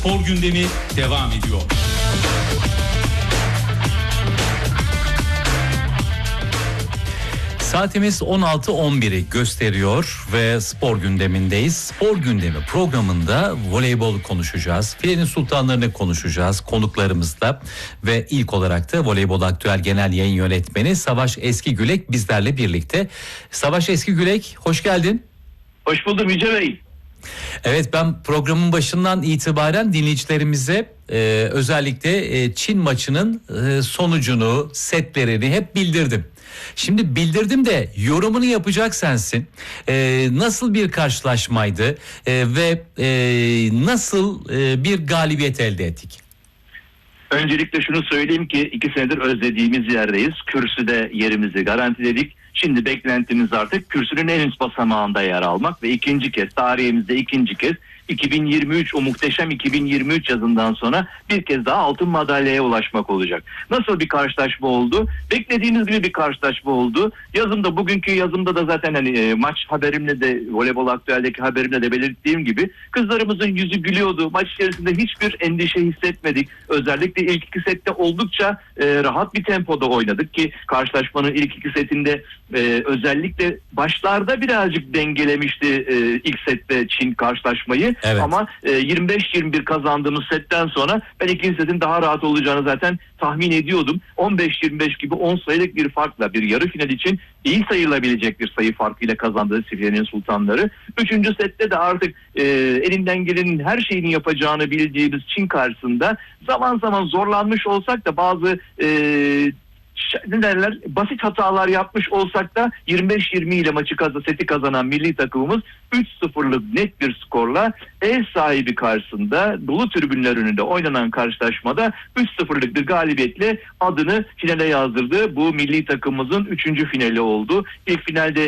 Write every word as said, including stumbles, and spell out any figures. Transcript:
Spor gündemi devam ediyor. Saatimiz on altı on biri gösteriyor ve spor gündemindeyiz. Spor gündemi programında voleybol konuşacağız. Filenin sultanlarını konuşacağız konuklarımızla. Ve ilk olarak da Voleybol Aktüel Genel Yayın Yönetmeni Savaş Eskigülek bizlerle birlikte. Savaş Eskigülek, hoş geldin. Hoş buldum Yüce Bey. Evet, ben programın başından itibaren dinleyicilerimize e, özellikle e, Çin maçının e, sonucunu, setlerini hep bildirdim. Şimdi bildirdim de yorumunu yapacak sensin. Ee, nasıl bir karşılaşmaydı ee, ve e, nasıl e, bir galibiyet elde ettik? Öncelikle şunu söyleyeyim ki iki senedir özlediğimiz yerdeyiz. Kürsüde yerimizi garantiledik. Şimdi beklentimiz artık kürsünün en üst basamağında yer almak ve ikinci kez, tarihimizde ikinci kez iki bin yirmi üç, o muhteşem iki bin yirmi üç yazından sonra bir kez daha altın madalyaya ulaşmak olacak. Nasıl bir karşılaşma oldu? Beklediğiniz gibi bir karşılaşma oldu. Yazımda, bugünkü yazımda da zaten hani e, maç haberimle de, Voleybol Aktüel'deki haberimle de belirttiğim gibi kızlarımızın yüzü gülüyordu. Maç içerisinde hiçbir endişe hissetmedik. Özellikle ilk iki sette oldukça e, rahat bir tempoda oynadık ki karşılaşmanın ilk iki setinde e, özellikle başlarda birazcık dengelemişti e, ilk sette Çin karşılaşmayı. Evet. Ama e, yirmi beş yirmi bir kazandığımız setten sonra ben ikinci setin daha rahat olacağını zaten tahmin ediyordum. on beş yirmi beş gibi on sayılık bir farkla bir yarı final için iyi sayılabilecek bir sayı farkıyla kazandığı Sivriye'nin sultanları. Üçüncü sette de artık e, elinden gelenin her şeyini yapacağını bildiğimiz Çin karşısında zaman zaman zorlanmış olsak da bazı e, ne derler, basit hatalar yapmış olsak da yirmi beş yirmi ile maçı kazan, seti kazanan milli takımımız üç sıfırlık net bir skorla ev sahibi karşısında dolu tribünler önünde oynanan karşılaşmada üç sıfırlık bir galibiyetle adını finale yazdırdı. Bu milli takımımızın üçüncü finali oldu. İlk finalde